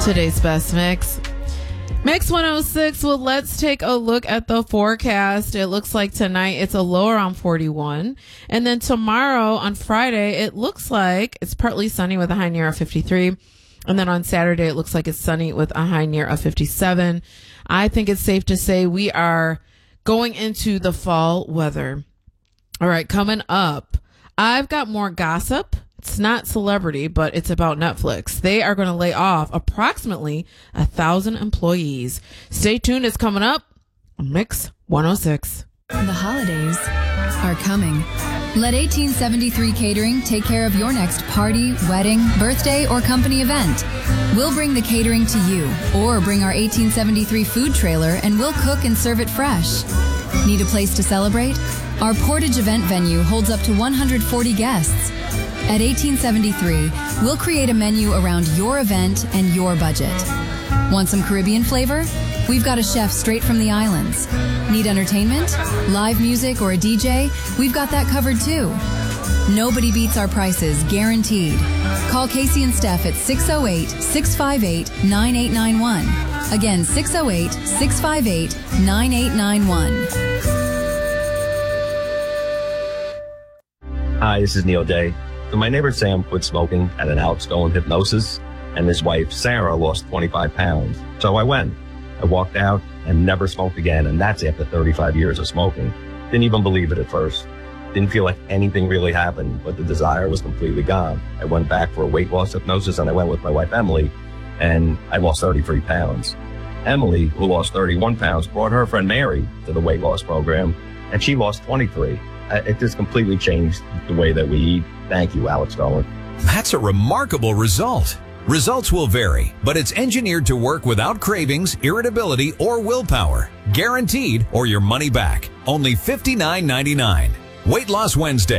Today's best mix. Mix 106. Well, let's take a look at the forecast. It looks like tonight it's a low around 41. And then tomorrow on Friday, it looks like it's partly sunny with a high near of 53. And then on Saturday, it looks like it's sunny with a high near of 57. I think it's safe to say we are going into the fall weather. All right, coming up, I've got more gossip. It's not celebrity, but it's about Netflix. They are going to lay off approximately 1,000 employees. Stay tuned. It's coming up on Mix 106. The holidays are coming. Let 1873 Catering take care of your next party, wedding, birthday, or company event. We'll bring the catering to you, or bring our 1873 food trailer and we'll cook and serve it fresh. Need a place to celebrate? Our Portage event venue holds up to 140 guests. At 1873, we'll create a menu around your event and your budget. Want some Caribbean flavor? We've got a chef straight from the islands. Need entertainment, live music, or a DJ? We've got that covered too. Nobody beats our prices, guaranteed. Call Casey and Steph at 608-658-9891. Again, 608-658-9891. Hi, this is Neil Day. So my neighbor Sam quit smoking at an Alex Golan hypnosis, and his wife Sarah lost 25 pounds. So I went. I walked out and never smoked again, and that's after 35 years of smoking. Didn't even believe it at first. Didn't feel like anything really happened, but the desire was completely gone. I went back for a weight loss hypnosis, and I went with my wife Emily, and I lost 33 pounds. Emily, who lost 31 pounds, brought her friend Mary to the weight loss program, and she lost 23. It just completely changed the way that we eat. Thank you, Alex Golan. That's a remarkable result. Results will vary, but it's engineered to work without cravings, irritability, or willpower. Guaranteed or your money back. Only $59.99. Weight Loss Wednesday.